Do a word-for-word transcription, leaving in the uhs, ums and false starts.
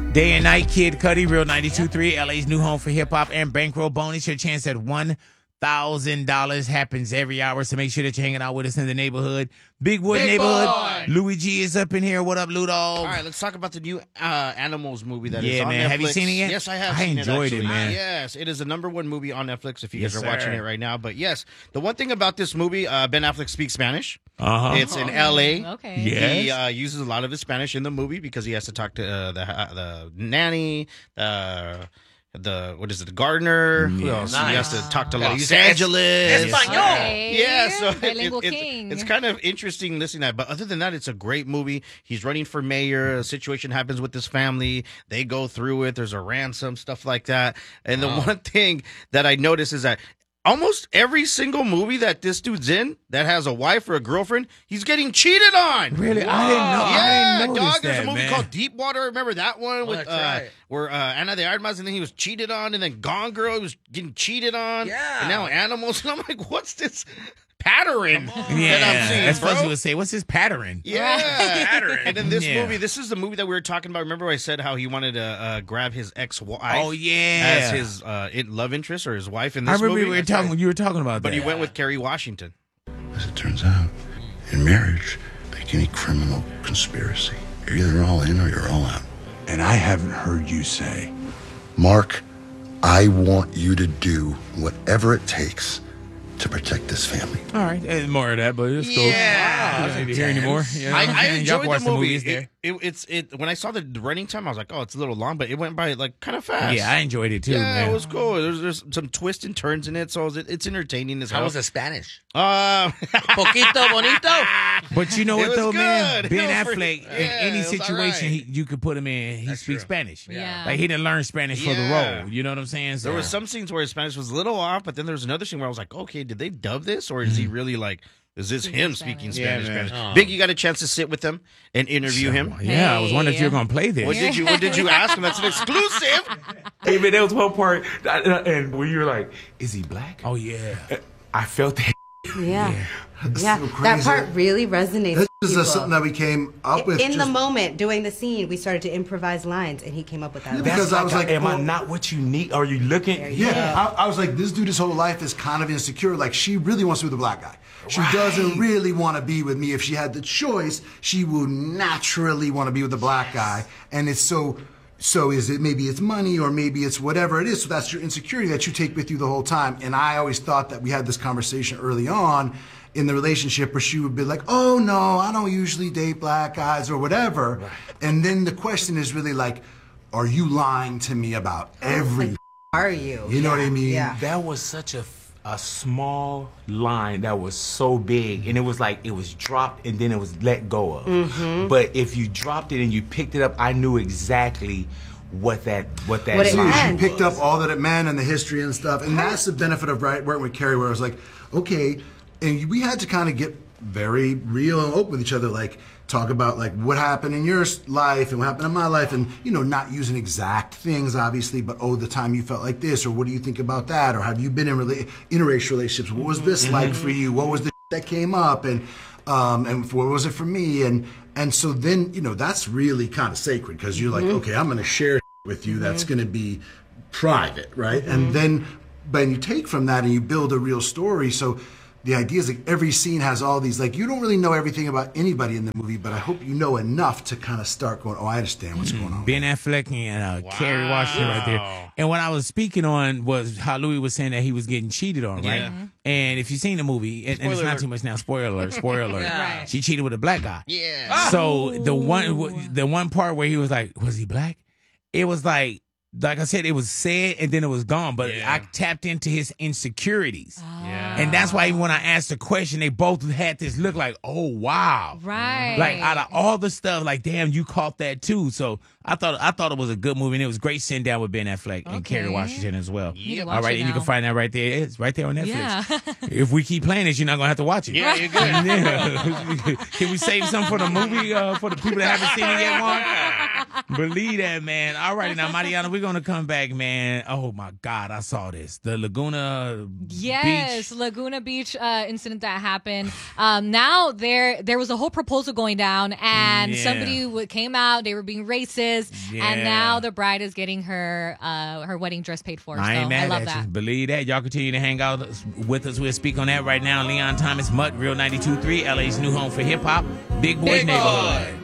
Day and Night, Kid Cudi, Real ninety-two point three, L A's new home for hip-hop and bankroll bonus. Your chance at one thousand dollars happens every hour, so make sure that you're hanging out with us in the neighborhood. Bigwood Big neighborhood. boy. Louis G is up in here. What up, Lou Dog? All right, let's talk about the new uh, Animals movie that is Yeah, on man. Netflix. Have you seen it yet? Yes, I have I seen enjoyed it, it, actually. man. Yes, it is the number one movie on Netflix if you Yes, guys are sir. watching it right now. But yes, the one thing about this movie, uh, Ben Affleck speaks Spanish. Uh-huh. It's in L A. Okay. Yes. He uh, uses a lot of his Spanish in the movie because he has to talk to uh, the uh, the nanny, uh, the what is it, the gardener? Who Yeah. else? He has to talk to Yeah, Los you say es- Angeles. Español. Okay. Yeah, so it, Bilingual it, king. it's, it's kind of interesting listening to that. But other than that, it's a great movie. He's running for mayor. A situation happens with his family. They go through it. There's a ransom, stuff like that. And the one thing that I noticed is that almost every single movie that this dude's in that has a wife or a girlfriend, he's getting cheated on. Really? I didn't know. Yeah, I didn't notice dog. There's that, a movie man. called Deep Water. Remember that one with that's uh, right. where uh, Ana de Armas, and then he was cheated on, and then Gone Girl he was getting cheated on. Yeah. And now Animals, and I'm like, what's this pattern that Yeah, I'm seeing, that's bro? what you would say. What's his pattern? Yeah, Pattern. And then this Yeah. movie, this is the movie that we were talking about. Remember, I said how he wanted to uh, grab his ex-wife. Oh, yeah. as his uh, in- love interest or his wife in I this remember movie. we were talking. You were talking about but that. he went with Kerry Washington. As it turns out, in marriage, like any criminal conspiracy, you're either all in or you're all out. And I haven't heard you say, Mark, I want you to do whatever it takes to protect this family. All right, eh, more of that, but it's cool. Yeah. I don't need to hear anymore. You know I, what I'm I saying? Y'all enjoyed watch the movie. movies there. It, it, it's it when I saw the running time, I was like, oh, it's a little long, but it went by like kind of fast. Yeah, I enjoyed it too, yeah, man. it was cool. There's, there's some twists and turns in it, so it's, it's entertaining as How hell. was the Spanish? Uh, Poquito bonito. But you know It what was though, man? good. Ben It was Affleck, pretty- in yeah, any it was situation alright. he, you could put him in, he That's speaks true. Spanish. Yeah. Like he didn't learn Spanish for the Yeah. role. You know what I'm saying? So, There was some scenes where his Spanish was a little off, but then there was another scene where I was like, okay, did they dub this, or is he really like, is this him speaking Yeah, Spanish? man. Spanish? Oh. Big, you got a chance to sit with him and interview him. yeah, I was wondering if you were Hey. gonna play this. What did you What did you ask him? That's an exclusive. hey, man, there was one part, that- uh, and where you were like, is he black? Oh yeah. I felt that. Yeah. That's Yeah. so That crazy. part really resonates This with is people. uh, something that we came up with in the just- moment, doing the scene, we started to improvise lines, and he came up with that. Yeah, line. because I was like, am I well- not what you need? Are you looking? There you Yeah, I, I was like, this dude, his whole life is kind of insecure. Like, she really wants to be with a black guy. She doesn't really want to be with me. If she had the choice, she would naturally want to be with a black guy. And it's so, so is it maybe it's money or maybe it's whatever it is. So that's your insecurity that you take with you the whole time. And I always thought that we had this conversation early on in the relationship where she would be like, oh no, I don't usually date black guys or whatever. And then the question is really like, are you lying to me about everything? Are you? You know what I mean? Yeah. That was such a, a small line that was so big, and it was like it was dropped and then it was let go of. Mm-hmm. But if you dropped it and you picked it up, I knew exactly what that what that What it line meant. She was. picked up all that it meant and the history and stuff. And that's the benefit of right, working with Carrie, where I was like, okay, and we had to kind of get very real and open with each other, like talk about like what happened in your s- life and what happened in my life, and you know, not using exact things obviously, but oh, the time you felt like this, or what do you think about that, or have you been in rela- interracial relationships? What was this like for you? What was the that came up, and um, and what was it for me? And and so then you know that's really kind of sacred because you're like, okay, I'm going to share with you that's going to be private, right? And then, but you take from that and you build a real story. So the idea is like every scene has all these, like you don't really know everything about anybody in the movie, but I hope you know enough to kind of start going, oh, I understand what's going on. Ben Affleck and uh, Kerry Washington right there. And what I was speaking on was how Louis was saying that he was getting cheated on, right? Yeah. And if you've seen the movie, and, and it's Spoiler not alert. too much now, spoiler alert, spoiler alert. Right. She cheated with a black guy. Yeah. So the one the one part where he was like, was he black? It was like, like I said, it was said and then it was gone. But Yeah. I tapped into his insecurities. Yeah. And that's why even when I asked the question, they both had this look like, oh, wow. Right. Like out of all the stuff, like damn, you caught that too. So I thought I thought it was a good movie, and it was great sitting down with Ben Affleck and Okay. Kerry Washington as well. Yep. All right, Watch it and you can now. find that right there. It's right there on Netflix. Yeah. If we keep playing this, you're not gonna have to watch it. Yeah, you're good. Yeah. Can we save some for the movie uh, for the people that haven't seen it yet, Juan? Believe that, man. All righty, now, Mariana, we're going to come back, man. Oh, my God, I saw this. The Laguna Yes, Beach. Laguna Beach uh, incident that happened. Um, now there there was a whole proposal going down, and Yeah. somebody w- came out. They were being racist, Yeah. and now the bride is getting her uh, her wedding dress paid for. I so ain't mad I love at that. you. Believe that. Y'all continue to hang out with us. We'll speak on that right now. Leon Thomas, Mutt, Real ninety-two point three, L A's new home for hip hop, Big Boys Big Boy. Neighborhood.